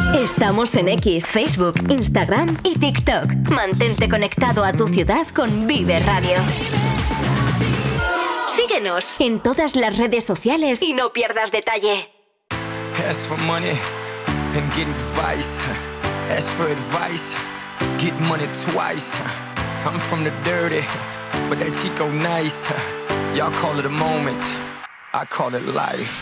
Estamos en X, Facebook, Instagram y TikTok. Mantente conectado a tu ciudad con Vive Radio. Síguenos en todas las redes sociales y no pierdas detalle. Ask for money and get advice. Ask for advice, get money twice. I'm from the dirty, but that Chico nice. Y'all call it a moment, I call it life.